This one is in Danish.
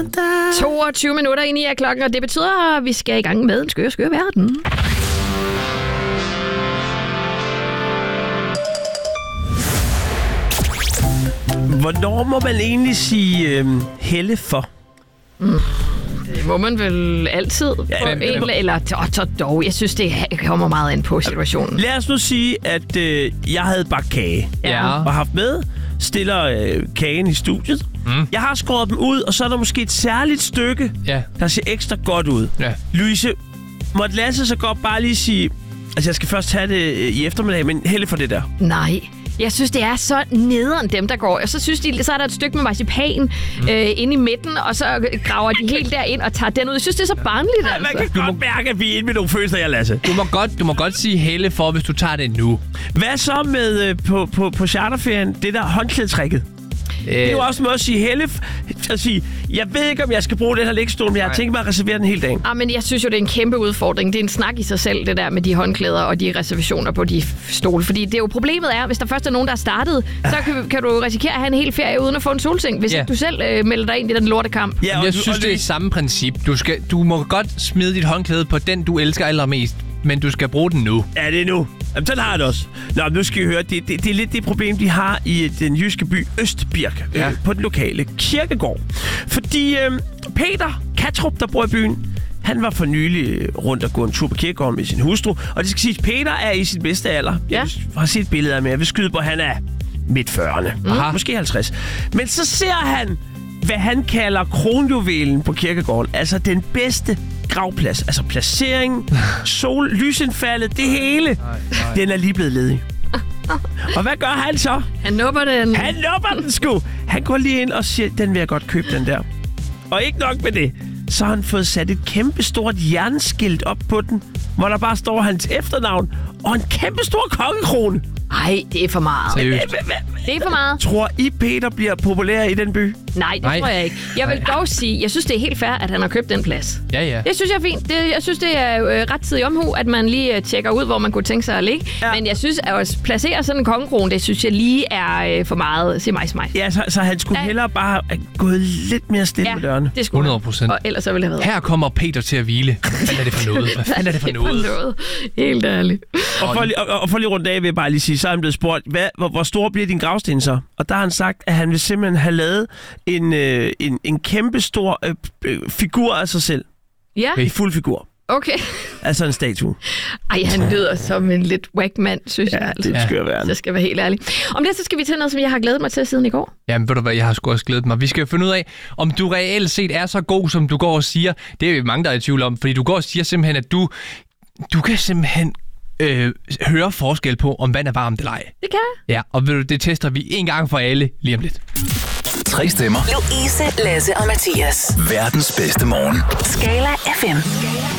22 minutter ind i klokken, og det betyder, at vi skal i gang med en skøre verden. Hvornår må man egentlig sige helle for? Det må man vel altid på eller dog. Jeg synes, det kommer meget an på situationen. Lad os nu sige, at jeg havde bagt kage og haft med, stiller kagen i studiet. Jeg har skåret dem ud, og så er der måske et særligt stykke, der ser ekstra godt ud. Louise, måtte Lasse så godt bare lige sige, altså jeg skal først tage det i eftermiddag, men helle for det der? Nej. Jeg synes, det er så nederen dem, der går. Og så synes de, så er der et stykke med marcipan inde i midten, og så graver de helt derind og tager den ud. Jeg synes, det er så barnligt, altså. Man kan godt mærke, at vi er inde med nogle følelser, jeg Lasse. Du må godt sige helle for, hvis du tager det nu. Hvad så med på charterferien, det der håndklædetrækket? Det er jo også en måde at sige helle. At sige, jeg ved ikke, om jeg skal bruge den her lægstol, men jeg har tænkt mig at reservere den hele dagen. Men jeg synes jo, det er en kæmpe udfordring. Det er en snak i sig selv, det der med de håndklæder og de reservationer på de stole. Fordi det er jo problemet er, hvis der først er nogen, der er startet, så kan du risikere at have en hel ferie uden at få en solseng, hvis ikke du selv melder dig ind i den lortekamp. Ja, jeg synes, det er samme princip. Du må godt smide dit håndklæde på den, du elsker allermest, men du skal bruge den nu. Ja, det er nu. Jamen, sådan har jeg det også. Nå, nu skal I høre. Det er lidt det problem, de har i den jyske by Østbirk, på den lokale kirkegård. Fordi Peter Katrup, der bor i byen, han var for nylig rundt og gå en tur på kirkegården med sin hustru. Og det skal siges, Peter er i sit bedste alder. Jeg har set billeder af ham. Jeg vil skyde på, at han er midt-40'erne. Måske 50. Men så ser han, hvad han kalder kronjuvelen på kirkegården. Altså den bedste gravplads. Altså placeringen, lysindfaldet, det hele. Nej. Den er lige blevet ledig. Og hvad gør han så? Han nupper den. Han nupper den sgu. Han går lige ind og siger, den vil jeg godt købe, den der. Og ikke nok med det, så har han fået sat et kæmpe stort jernskilt op på den, hvor der bare står hans efternavn og en kæmpe stor kongekrone. Ej, det er for meget. Seriøst. Det er for meget. Tror I, Peter bliver populær i den by? Nej, det tror jeg ikke. Jeg vil dog sige, jeg synes, det er helt fair, at han har købt den plads. Ja. Det synes jeg er fint. Jeg synes, det er rettidig omhu, at man lige tjekker ud, hvor man kunne tænke sig at ligge. Ja. Men jeg synes, at placere sådan en kongekrone, det synes jeg lige er for meget. Se mig. Ja, så han skulle hellere bare gå lidt mere stille med dørene. Det skulle 100%. Og ellers så ville det have været. Her kommer Peter til at hvile. Hvad er det for noget? Hvad er det for noget? Helt ærligt. Og for lige rundt af vil jeg bare lige sige, så er han blevet spurgt, hvor stor bliver din gravsten så? Og der har han sagt, at han vil simpelthen have lavet en kæmpe stor figur af sig selv. Ja. En fuld figur. Okay. Altså en statue. Ej, han lyder som en lidt whack mand, synes jeg. Det skal være. Så skal jeg være helt ærlig. Om det, så skal vi til noget, som jeg har glædet mig til siden i går. Jamen, ved du hvad, jeg har sgu også glædet mig. Vi skal jo finde ud af, om du reelt set er så god, som du går og siger. Det er jo mange, der er i tvivl om, fordi du går og siger simpelthen, at du kan simpelthen høre forskel på, om vand er varmt eller ej. Det kan jeg. Ja, og det tester vi en gang for alle lige om lidt. 3 stemmer. Louise, Lasse og Mathias. Verdens bedste morgen. Skala FM.